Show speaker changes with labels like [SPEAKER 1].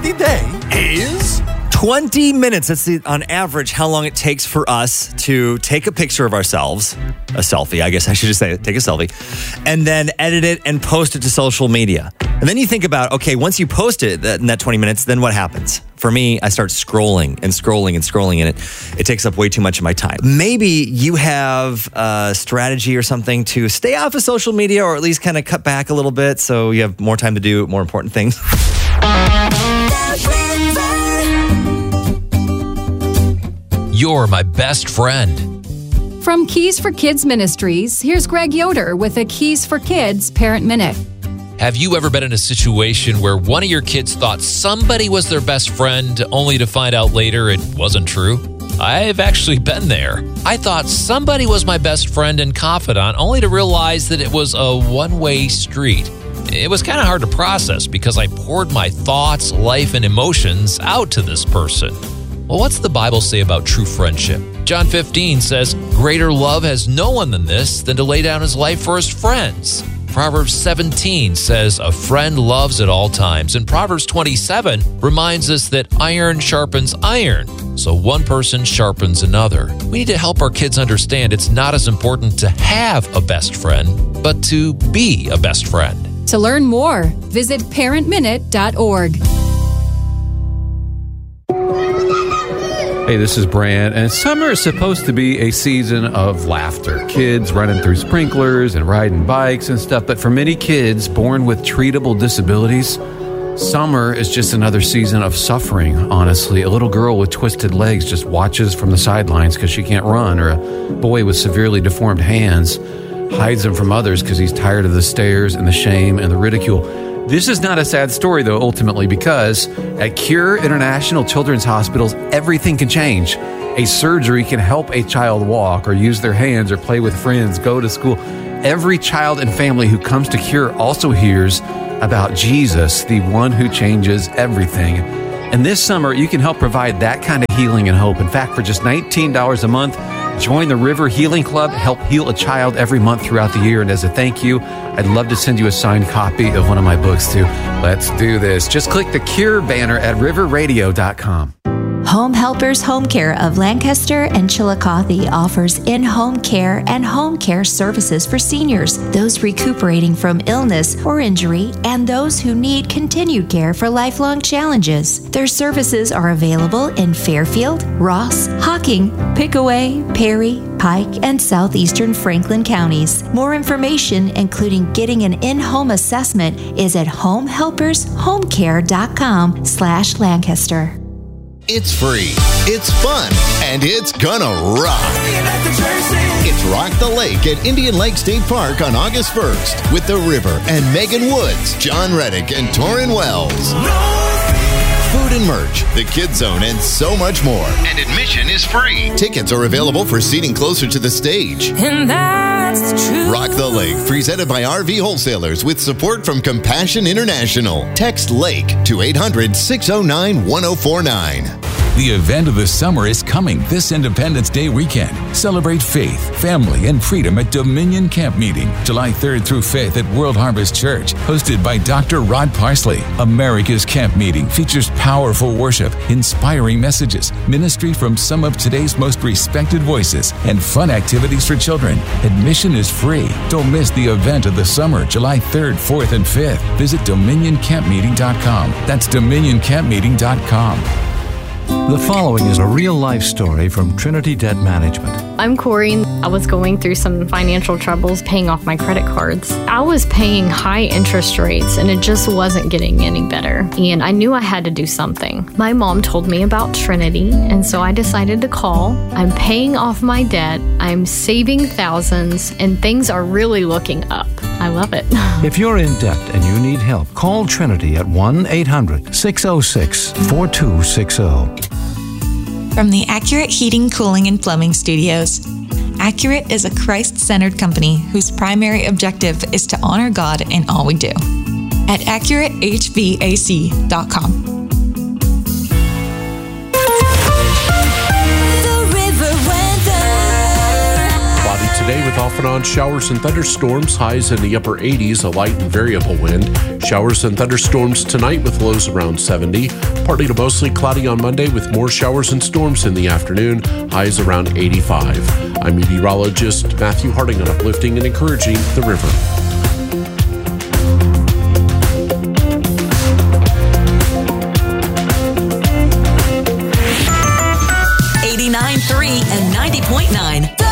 [SPEAKER 1] healthy day is
[SPEAKER 2] 20 minutes. That's on average how long it takes for us to take a picture of ourselves, a selfie, I guess I should just say, take a selfie, and then edit it and post it to social media. And then you think about, okay, once you post it in that 20 minutes, then what happens? For me, I start scrolling, and it takes up way too much of my time. Maybe you have a strategy or something to stay off of social media, or at least kind of cut back a little bit so you have more time to do more important things.
[SPEAKER 3] You're my best friend.
[SPEAKER 4] From Keys for Kids Ministries, here's Greg Yoder with a Keys for Kids Parent Minute.
[SPEAKER 3] Have you ever been in a situation where one of your kids thought somebody was their best friend only to find out later it wasn't true? I've actually been there. I thought somebody was my best friend and confidant only to realize that it was a one-way street. It was kind of hard to process because I poured my thoughts, life, and emotions out to this person. Well, what's the Bible say about true friendship? John 15 says, "Greater love has no one than this, than to lay down his life for his friends." Proverbs 17 says, "A friend loves at all times." And Proverbs 27 reminds us that iron sharpens iron, so one person sharpens another. We need to help our kids understand it's not as important to have a best friend, but to be a best friend.
[SPEAKER 4] To learn more, visit parentminute.org.
[SPEAKER 5] Hey, this is Brand, and summer is supposed to be a season of laughter. Kids running through sprinklers and riding bikes and stuff, but for many kids born with treatable disabilities, summer is just another season of suffering, honestly. A little girl with twisted legs just watches from the sidelines because she can't run, or a boy with severely deformed hands hides them from others because he's tired of the stares and the shame and the ridicule. This is not a sad story, though, ultimately, because at Cure International Children's Hospitals, everything can change. A surgery can help a child walk or use their hands or play with friends, go to school. Every child and family who comes to Cure also hears about Jesus, the one who changes everything. And this summer, you can help provide that kind of healing and hope. In fact, for just $19 a month, join the River Healing Club, help heal a child every month throughout the year. And as a thank you, I'd love to send you a signed copy of one of my books too. Let's do this. Just click the Cure banner at riverradio.com.
[SPEAKER 6] Home Helpers Home Care of Lancaster and Chillicothe offers in-home care and home care services for seniors, those recuperating from illness or injury, and those who need continued care for lifelong challenges. Their services are available in Fairfield, Ross, Hocking, Pickaway, Perry, Pike, and southeastern Franklin counties. More information, including getting an in-home assessment, is at homehelpershomecare.com/Lancaster.
[SPEAKER 7] It's free, it's fun, and it's gonna rock. It's Rock the Lake at Indian Lake State Park on August 1st with The River and Megan Woods, John Reddick, and Torrin Wells. Food and merch, the Kids Zone, and so much more. And admission is free. Tickets are available for seating closer to the stage.
[SPEAKER 8] And that's the truth.
[SPEAKER 7] Rock the Lake, presented by RV Wholesalers with support from Compassion International. Text LAKE to 800-609-1049.
[SPEAKER 9] The event of the summer is coming this Independence Day weekend. Celebrate faith, family, and freedom at Dominion Camp Meeting, July 3rd through 5th at World Harvest Church, hosted by Dr. Rod Parsley. America's Camp Meeting features powerful worship, inspiring messages, ministry from some of today's most respected voices, and fun activities for children. Admission is free. Don't miss the event of the summer, July 3rd, 4th, and 5th. Visit DominionCampMeeting.com. That's DominionCampMeeting.com.
[SPEAKER 10] The following is a real-life story from Trinity Debt Management.
[SPEAKER 11] I'm Corey. I was going through some financial troubles paying off my credit cards. I was paying high interest rates and it just wasn't getting any better. And I knew I had to do something. My mom told me about Trinity, and so I decided to call. I'm paying off my debt. I'm saving thousands, and things are really looking up. I love it.
[SPEAKER 10] If you're in debt and you need help, call Trinity at 1-800-606-4260.
[SPEAKER 12] From the Accurate Heating, Cooling, and Plumbing Studios, Accurate is a Christ-centered company whose primary objective is to honor God in all we do. At AccurateHVAC.com.
[SPEAKER 1] Bobby T. today with off and on showers and thunderstorms, highs in the upper 80s, a light and variable wind. Showers and thunderstorms tonight with lows around 70. Partly to mostly cloudy on Monday with more showers and storms in the afternoon, highs around 85. I'm meteorologist Matthew Harding on Uplifting and Encouraging the River.
[SPEAKER 13] 89.3 and 90.9